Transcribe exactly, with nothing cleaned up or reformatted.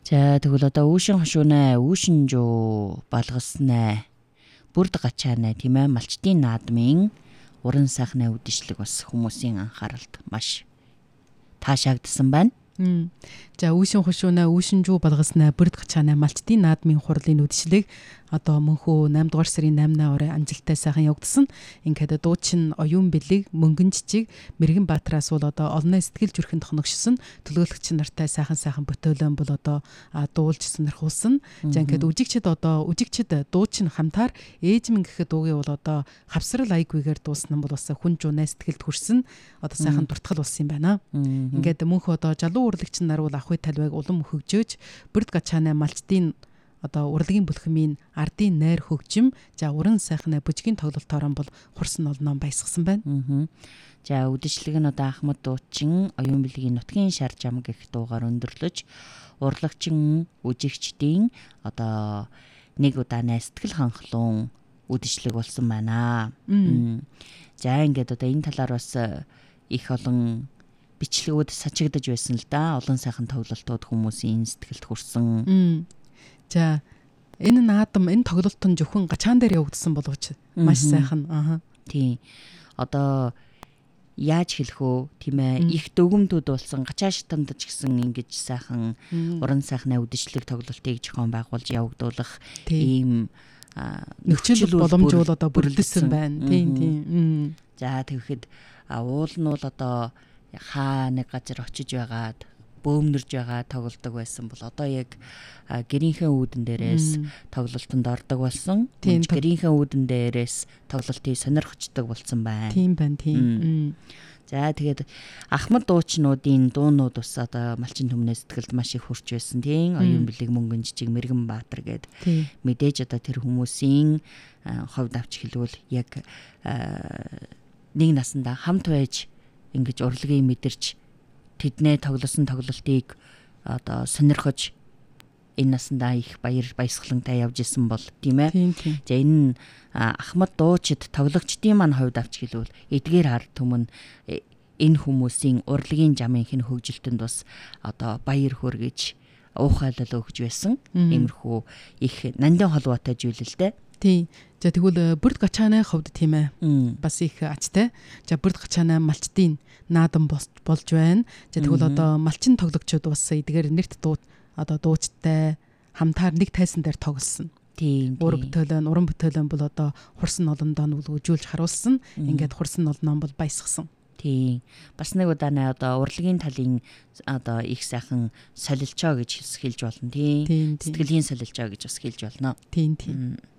За тэгвэл одоо үүшин хошуунаа үүшин жоо балгаснаа бүрд гачаанаа тийм ээ малчтын наадмын уран сайхны үдшилэг бас хүмүүсийн анхааралд маш таашаагдсан байна. За үүшин хошуунаа үүшин жуу балгаснаа бүрд гачаанаа малчтын наадмын хурлын үдшилэг одоо мөнхөө наймд дугаар сарын наймнаа орой амжилттай сайхан явагдсан. Ингээд дуучин оюун бэлэг мөнгөн жижиг мэрэгэн Баатараас бол одоо олонний сэтгэл зүрхэнд хоногшсон төлөөлөгч нартай сайхан сайхан бүтээлэн бол одоо дуулж сонирхуулсан. За ингээд үжигчд одоо үжигчд дуучин хамтаар ээж минь гэхэд дуугийн бол одоо хавсрал аягүйгээр дуусна бол бас хүн жуунаа сэтгэлд хүрсэн одоо сайхан дуртгал болсон юм байна. Ингээд мөнхөө одоо жалуу урлагч нар бол ахуй талбайг улам хөгжөөж бүрд гачаанаа малчтын одоо урлагийн бүлхмийн ардын найр хөгжим за уран сайхны бүжгийн тоглолтоор бол хурсан олноо баясгсан байна. За үдшилэг нь одоо Ахмад дуучин оюун бэлгийн нутгийн шар жам гэх дуугаар өндөрлөж урлагчин үжигчдийн одоо нэг удаанаа сэтгэл ханхлуун үдшилэг болсон байна. За ингээд одоо энэ талаар бас их олон бичлэгүүд сачигдаж байсан л да. Олон сайхан тоглолтууд хүмүүсийн сэтгэлд хүрсэн. За энэ наадам энэ тоглолт нь зөвхөн гачаан дээр явагдсан боловч маш сайхан. Аа. Тийм. Одоо яаж хэлэх вэ? Тийм ээ. Их дөгөмдүүд болсон гачаа шатамдж гисэн ингэж сайхан уран сайхны үдшилэг тоглолтыг зохион байгуулж явагдуулах ийм нөхцөл боломж бол одоо бүрдэлсэн байна. Тийм тийм. За тэгэхэд уул нь бол одоо хаа нэг газар очиж байгаад бөөмнөрж байгаа тоглолдог байсан бол одоо яг гэрийнхээ үүдэн дээрээс тоглолтод ордог болсон. Гэрийнхээ үүдэн дээрээс тоглолтыг сонирхочдөг болсон байна. Тийм байна, тийм. За тэгээд Ахмад дуучнуудын дуунууд бас одоо малчин түмнээ сэтгэлд маш их хүрч байсан тийм. Оюун бэлэг мөнгөн жижиг мэрэгэн Баатар гээд мэдээж одоо тэр хүмүүсийн ховд авч хэлвэл яг нэг насандаа хамт байж ингэж урлагийн мэдэрч тэднээ тоглосон тоглолтыг одоо сонирхож энэ насандаа их баяр баясгалантай явж исэн бол тийм ээ. За энэ Ахмад дуучид тоглогчдын маань хувьд авч хэлвэл эдгээр ард түмэн энэ хүмүүсийн урлагийн жамын хэн хөгжилтөнд бас одоо баяр хүргэж уухайлал өгж байсан. Иймэрхүү их нандин холбоотой зүйл л дээ. Тийм. За тэгвэл бүрд гачааны хувьд тийм ээ. Бас их ачтай. За бүрд гачааны малчтын наадам болж байна. За тэгвэл одоо малчин тоглогчид бас эдгээр нэрт дуу одоо дуучтай хамтаар нэг тайсан дээр тоглосон. Тийм. Уур бүтээлэн, уран бүтээлэн бол одоо хурсан олондоо нүлгүүжүүлж харуулсан. Ингээд хурсан олноо бол баясгсан. Тийм. Бас нэг удаанаа одоо урлагийн талын одоо их сайхан солилчоо гэж хэлж болно тийм. Сэтгэлийн солилчоо гэж бас хэлж болно. Тийм тийм.